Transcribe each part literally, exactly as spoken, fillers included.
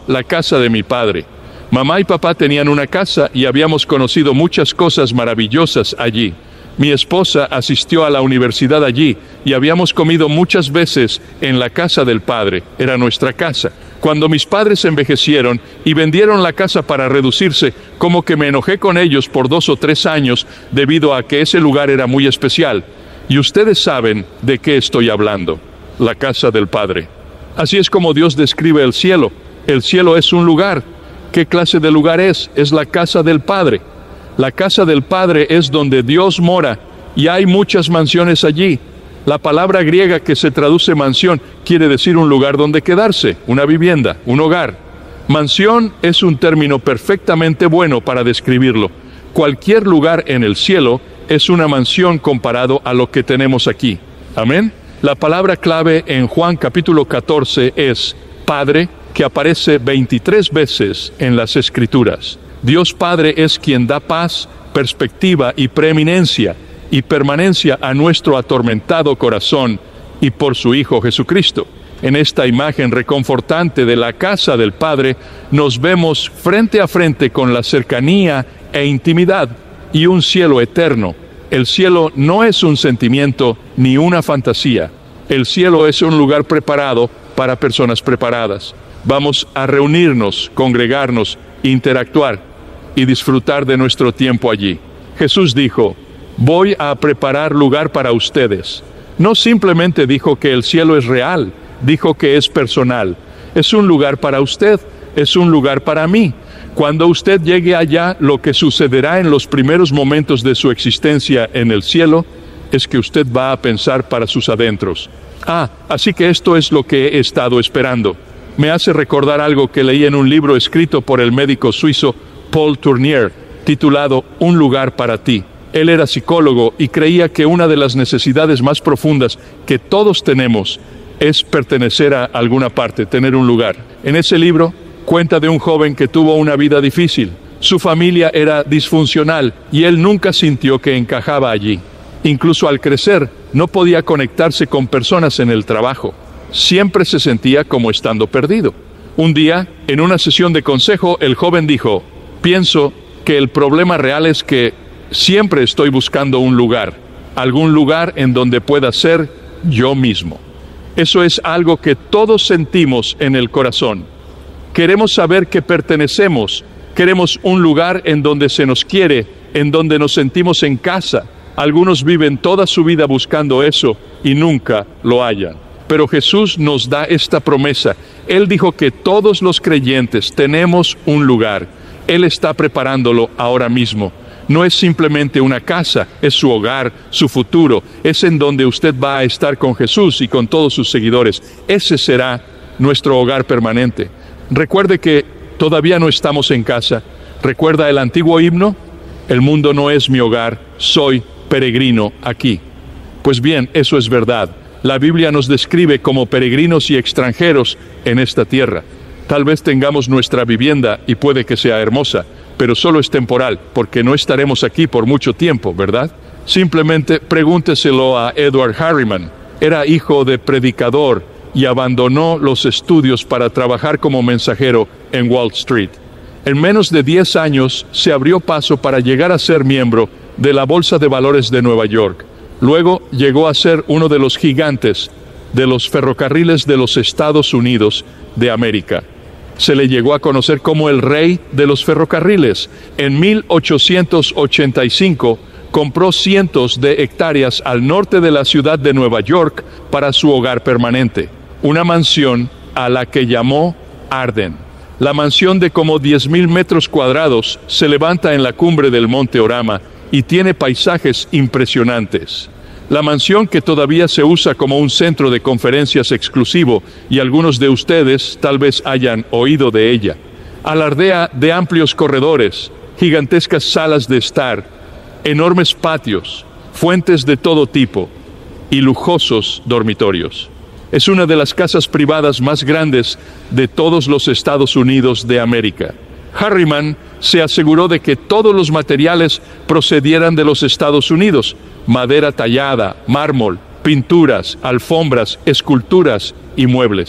la casa de mi padre. Mamá y papá tenían una casa y habíamos conocido muchas cosas maravillosas allí. Mi esposa asistió a la universidad allí y habíamos comido muchas veces en la casa del padre. Era nuestra casa. Cuando mis padres envejecieron y vendieron la casa para reducirse, como que me enojé con ellos por dos o tres años debido a que ese lugar era muy especial. Y ustedes saben de qué estoy hablando, la casa del Padre. Así es como Dios describe el cielo. El cielo es un lugar. ¿Qué clase de lugar es? Es la casa del Padre. La casa del Padre es donde Dios mora y hay muchas mansiones allí. La palabra griega que se traduce mansión quiere decir un lugar donde quedarse, una vivienda, un hogar. Mansión es un término perfectamente bueno para describirlo. Cualquier lugar en el cielo es una mansión comparado a lo que tenemos aquí. Amén. La palabra clave en Juan capítulo catorce es Padre, que aparece veintitrés veces en las Escrituras. Dios Padre es quien da paz, perspectiva y preeminencia y permanencia a nuestro atormentado corazón y por su Hijo Jesucristo. En esta imagen reconfortante de la casa del Padre, nos vemos frente a frente con la cercanía e intimidad y un cielo eterno. El cielo no es un sentimiento ni una fantasía. El cielo es un lugar preparado para personas preparadas. Vamos a reunirnos, congregarnos, interactuar y disfrutar de nuestro tiempo allí. Jesús dijo, voy a preparar lugar para ustedes. No simplemente dijo que el cielo es real, dijo que es personal. Es un lugar para usted, es un lugar para mí. Cuando usted llegue allá, lo que sucederá en los primeros momentos de su existencia en el cielo es que usted va a pensar para sus adentros. Ah, así que esto es lo que he estado esperando. Me hace recordar algo que leí en un libro escrito por el médico suizo Paul Tournier, titulado Un lugar para ti. Él era psicólogo y creía que una de las necesidades más profundas que todos tenemos es pertenecer a alguna parte, tener un lugar. En ese libro cuenta de un joven que tuvo una vida difícil. Su familia era disfuncional y él nunca sintió que encajaba allí. Incluso al crecer, no podía conectarse con personas en el trabajo. Siempre se sentía como estando perdido. Un día, en una sesión de consejo, el joven dijo, pienso que el problema real es que siempre estoy buscando un lugar, algún lugar en donde pueda ser yo mismo. Eso es algo que todos sentimos en el corazón. Queremos saber que pertenecemos, queremos un lugar en donde se nos quiere, en donde nos sentimos en casa. Algunos viven toda su vida buscando eso y nunca lo hallan. Pero Jesús nos da esta promesa. Él dijo que todos los creyentes tenemos un lugar. Él está preparándolo ahora mismo. No es simplemente una casa, es su hogar, su futuro. Es en donde usted va a estar con Jesús y con todos sus seguidores. Ese será nuestro hogar permanente. Recuerde que todavía no estamos en casa. ¿Recuerda el antiguo himno? El mundo no es mi hogar, soy peregrino aquí. Pues bien, eso es verdad. La Biblia nos describe como peregrinos y extranjeros en esta tierra. Tal vez tengamos nuestra vivienda y puede que sea hermosa, pero solo es temporal, porque no estaremos aquí por mucho tiempo, ¿verdad? Simplemente pregúnteselo a Edward Harriman. Era hijo de predicador y abandonó los estudios para trabajar como mensajero en Wall Street. En menos de diez años se abrió paso para llegar a ser miembro de la Bolsa de Valores de Nueva York. Luego llegó a ser uno de los gigantes de los ferrocarriles de los Estados Unidos de América. Se le llegó a conocer como el rey de los ferrocarriles. En mil ochocientos ochenta y cinco compró cientos de hectáreas al norte de la ciudad de Nueva York para su hogar permanente, una mansión a la que llamó Arden. La mansión de como diez mil metros cuadrados se levanta en la cumbre del Monte Orama y tiene paisajes impresionantes. La mansión, que todavía se usa como un centro de conferencias exclusivo, y algunos de ustedes tal vez hayan oído de ella, alardea de amplios corredores, gigantescas salas de estar, enormes patios, fuentes de todo tipo y lujosos dormitorios. Es una de las casas privadas más grandes de todos los Estados Unidos de América. Harriman se aseguró de que todos los materiales procedieran de los Estados Unidos: madera tallada, mármol, pinturas, alfombras, esculturas y muebles.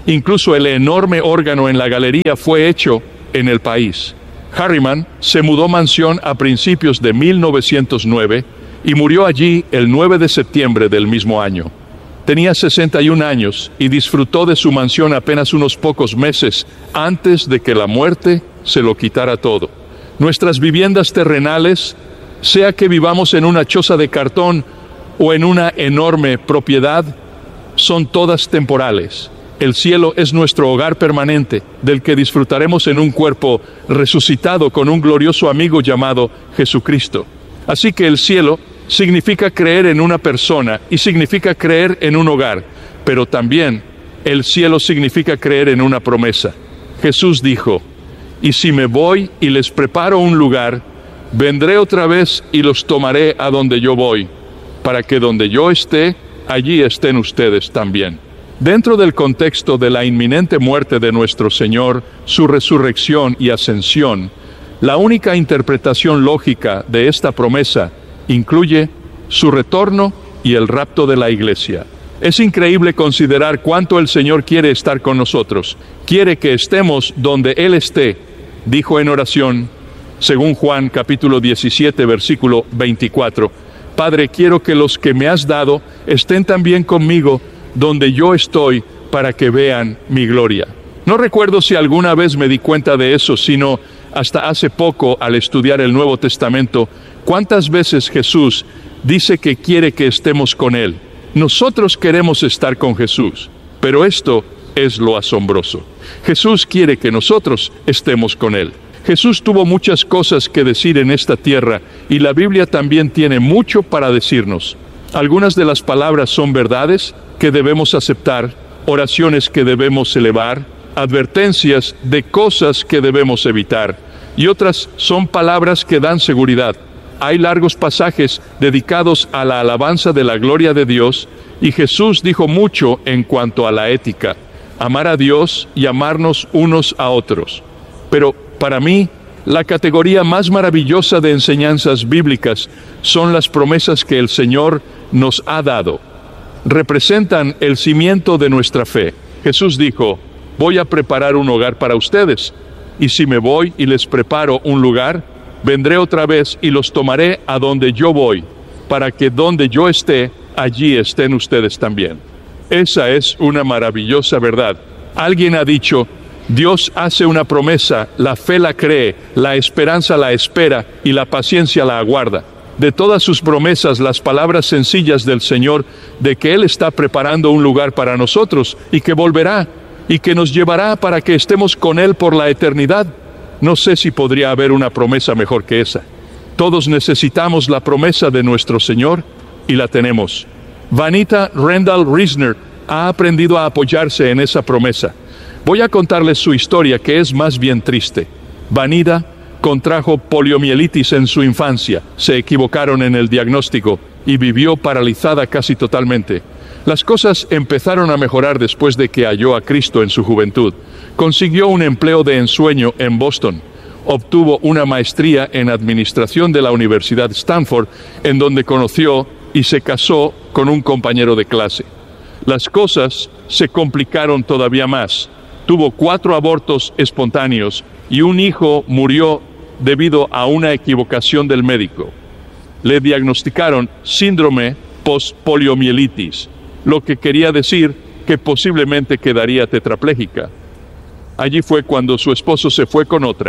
Incluso el enorme órgano en la galería fue hecho en el país. Harriman se mudó mansión a principios de mil novecientos nueve y murió allí el nueve de septiembre del mismo año. Tenía sesenta y un años y disfrutó de su mansión apenas unos pocos meses antes de que la muerte se lo quitara todo. Nuestras viviendas terrenales, sea que vivamos en una choza de cartón o en una enorme propiedad, son todas temporales. El cielo es nuestro hogar permanente, del que disfrutaremos en un cuerpo resucitado con un glorioso amigo llamado Jesucristo. Así que el cielo significa creer en una persona y significa creer en un hogar, pero también el cielo significa creer en una promesa. Jesús dijo: y si me voy y les preparo un lugar, vendré otra vez y los tomaré a donde yo voy, para que donde yo esté, allí estén ustedes también. Dentro del contexto de la inminente muerte de nuestro Señor, su resurrección y ascensión, la única interpretación lógica de esta promesa incluye su retorno y el rapto de la iglesia. Es increíble considerar cuánto el Señor quiere estar con nosotros. Quiere que estemos donde Él esté. Dijo en oración, según Juan capítulo diecisiete, versículo veinticuatro, Padre, quiero que los que me has dado estén también conmigo donde yo estoy, para que vean mi gloria. No recuerdo si alguna vez me di cuenta de eso, sino hasta hace poco, al estudiar el Nuevo Testamento, cuántas veces Jesús dice que quiere que estemos con Él. Nosotros queremos estar con Jesús, pero esto es lo asombroso. Jesús quiere que nosotros estemos con Él. Jesús tuvo muchas cosas que decir en esta tierra, y la Biblia también tiene mucho para decirnos. Algunas de las palabras son verdades que debemos aceptar, oraciones que debemos elevar, advertencias de cosas que debemos evitar, y otras son palabras que dan seguridad. Hay largos pasajes dedicados a la alabanza de la gloria de Dios, y Jesús dijo mucho en cuanto a la ética, amar a Dios y amarnos unos a otros. Pero para mí, la categoría más maravillosa de enseñanzas bíblicas son las promesas que el Señor nos ha dado. Representan el cimiento de nuestra fe. Jesús dijo: voy a preparar un hogar para ustedes, y si me voy y les preparo un lugar, vendré otra vez y los tomaré a donde yo voy, para que donde yo esté, allí estén ustedes también. Esa es una maravillosa verdad. Alguien ha dicho: Dios hace una promesa, la fe la cree, la esperanza la espera y la paciencia la aguarda. De todas sus promesas, las palabras sencillas del Señor de que Él está preparando un lugar para nosotros y que volverá y que nos llevará para que estemos con Él por la eternidad. No sé si podría haber una promesa mejor que esa. Todos necesitamos la promesa de nuestro Señor y la tenemos. Vanita Rendall Risner ha aprendido a apoyarse en esa promesa. Voy a contarles su historia, que es más bien triste. Vanita contrajo poliomielitis en su infancia, se equivocaron en el diagnóstico y vivió paralizada casi totalmente. Las cosas empezaron a mejorar después de que halló a Cristo en su juventud. Consiguió un empleo de ensueño en Boston. Obtuvo una maestría en administración de la Universidad Stanford, en donde conoció y se casó con un compañero de clase. Las cosas se complicaron todavía más. Tuvo cuatro abortos espontáneos y un hijo murió debido a una equivocación del médico. Le diagnosticaron síndrome post-poliomielitis, lo que quería decir que posiblemente quedaría tetrapléjica. Allí fue cuando su esposo se fue con otra.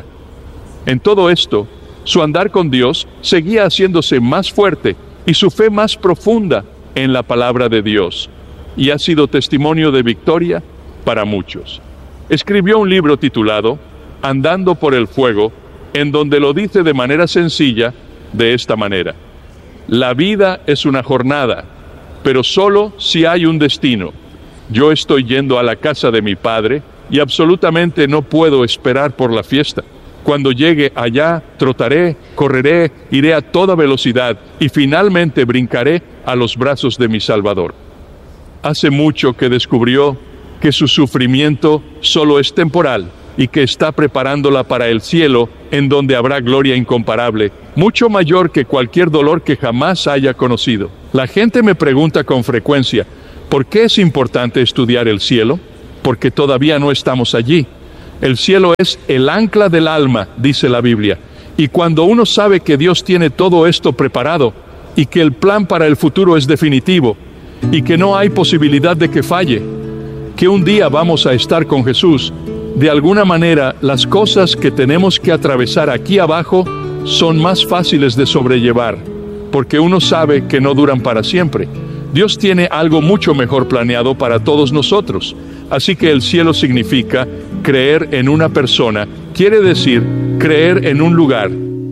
En todo esto, su andar con Dios seguía haciéndose más fuerte y su fe más profunda en la palabra de Dios, y ha sido testimonio de victoria para muchos. Escribió un libro titulado Andando por el Fuego, en donde lo dice de manera sencilla, de esta manera: la vida es una jornada, pero solo si hay un destino. Yo estoy yendo a la casa de mi padre y absolutamente no puedo esperar por la fiesta. Cuando llegue allá, trotaré, correré, iré a toda velocidad y finalmente brincaré a los brazos de mi Salvador. Hace mucho que descubrió que su sufrimiento solo es temporal y que está preparándola para el cielo, en donde habrá gloria incomparable, mucho mayor que cualquier dolor que jamás haya conocido. La gente me pregunta con frecuencia: ¿por qué es importante estudiar el cielo? porque todavía no estamos allí. El cielo es el ancla del alma, dice la Biblia. Y cuando uno sabe que Dios tiene todo esto preparado, y que el plan para el futuro es definitivo, y que no hay posibilidad de que falle, que un día vamos a estar con Jesús, de alguna manera las cosas que tenemos que atravesar aquí abajo son más fáciles de sobrellevar, porque uno sabe que no duran para siempre. Dios tiene algo mucho mejor planeado para todos nosotros. Así que el cielo significa creer en una persona, quiere decir creer en un lugar.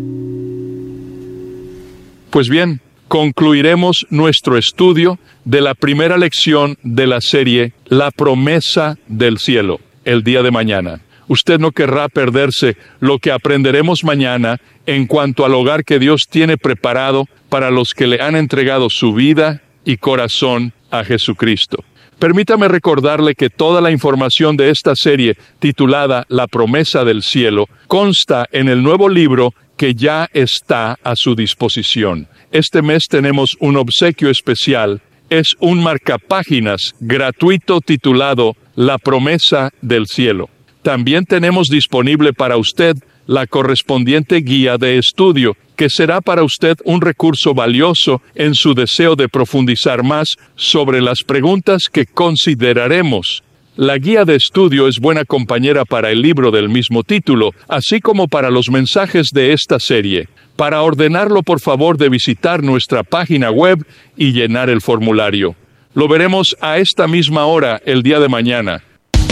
Pues bien, concluiremos nuestro estudio de la primera lección de la serie La promesa del cielo, el día de mañana. Usted no querrá perderse lo que aprenderemos mañana en cuanto al hogar que Dios tiene preparado para los que le han entregado su vida y corazón a Jesucristo. Permítame recordarle que toda la información de esta serie, titulada La promesa del cielo, consta en el nuevo libro que ya está a su disposición. Este mes tenemos un obsequio especial. Es un marcapáginas gratuito titulado La promesa del cielo. También tenemos disponible para usted la correspondiente guía de estudio, que será para usted un recurso valioso en su deseo de profundizar más sobre las preguntas que consideraremos. La guía de estudio es buena compañera para el libro del mismo título, así como para los mensajes de esta serie. Para ordenarlo, por favor, de visitar nuestra página web y llenar el formulario. Lo veremos a esta misma hora el día de mañana.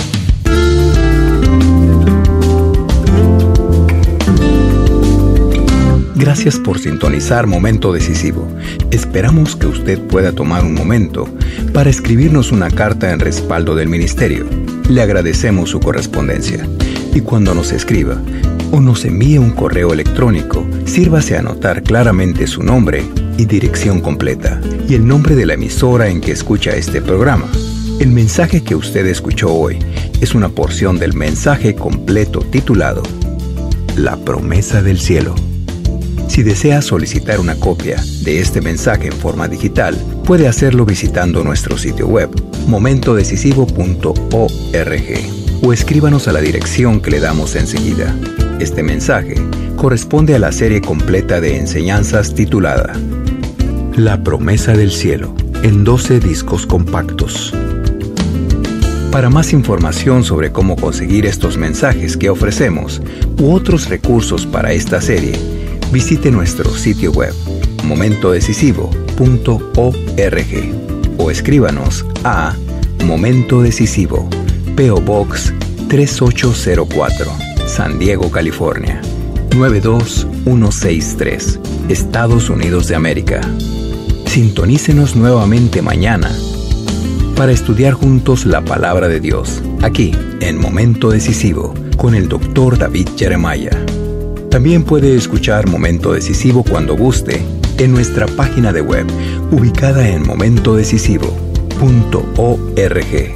Gracias por sintonizar Momento Decisivo. Esperamos que usted pueda tomar un momento para escribirnos una carta en respaldo del ministerio. Le agradecemos su correspondencia. Y cuando nos escriba o nos envíe un correo electrónico, sírvase a anotar claramente su nombre y dirección completa, y el nombre de la emisora en que escucha este programa. El mensaje que usted escuchó hoy es una porción del mensaje completo titulado La promesa del cielo. Si desea solicitar una copia de este mensaje en forma digital, puede hacerlo visitando nuestro sitio web, momento decisivo punto org, o escríbanos a la dirección que le damos enseguida. Este mensaje corresponde a la serie completa de enseñanzas titulada La promesa del cielo, en doce discos compactos. Para más información sobre cómo conseguir estos mensajes que ofrecemos, u otros recursos para esta serie, visite nuestro sitio web, momento decisivo punto org, o escríbanos a Momento Decisivo, P O Box tres ocho cero cuatro, San Diego, California, nueve dos uno seis tres, Estados Unidos de América. Sintonícenos nuevamente mañana para estudiar juntos la palabra de Dios, aquí en Momento Decisivo, con el doctor David Jeremiah. También puede escuchar Momento Decisivo cuando guste en nuestra página de web, ubicada en momento decisivo punto org.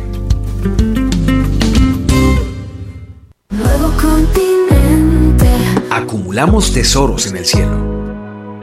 Nuevo continente. Acumulamos tesoros en el cielo.